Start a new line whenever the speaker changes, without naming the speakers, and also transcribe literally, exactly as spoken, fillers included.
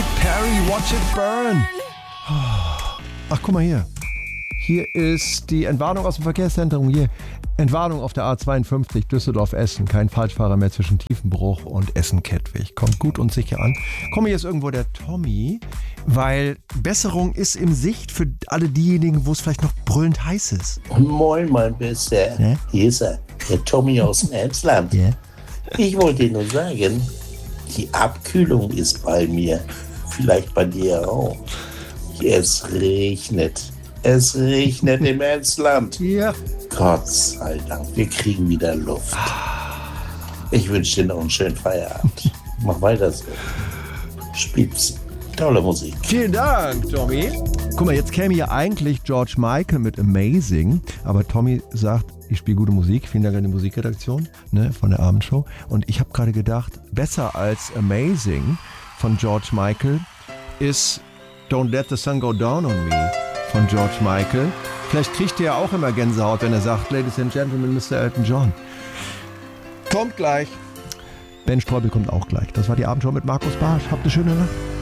Perry, Watch It Burn. Ach, guck mal hier. Hier ist die Entwarnung aus dem Verkehrszentrum. Hier, Entwarnung auf der A zweiundfünfzig Düsseldorf-Essen. Kein Falschfahrer mehr zwischen Tiefenbruch und Essen-Kettwig. Kommt gut und sicher an. Komm, hier ist irgendwo der Tommy, weil Besserung ist in Sicht für alle diejenigen, wo es vielleicht noch brüllend heiß ist.
Moin, mein Bester.
Ja?
Hier ist er, der Tommy aus dem Emsland.
Ja?
Ich wollte dir nur sagen, die Abkühlung ist bei mir. Vielleicht bei dir auch. Es regnet. Es regnet im Emsland.
Ja.
Gott sei Dank, wir kriegen wieder Luft. Ich wünsche dir noch einen schönen Feierabend. Mach weiter so. Spitz. Tolle Musik.
Vielen Dank, Tommy. Guck mal, jetzt käme ja eigentlich George Michael mit Amazing, aber Tommy sagt, ich spiele gute Musik. Vielen Dank an die Musikredaktion, ne, von der Abendshow. Und ich habe gerade gedacht, besser als Amazing von George Michael ist Don't Let the Sun Go Down on Me von George Michael. Vielleicht kriegt er ja auch immer Gänsehaut, wenn er sagt, Ladies and Gentlemen, Mister Elton John. Kommt gleich. Ben Streubel kommt auch gleich. Das war die Abendshow mit Markus Barsch. Habt eine schöne Nacht.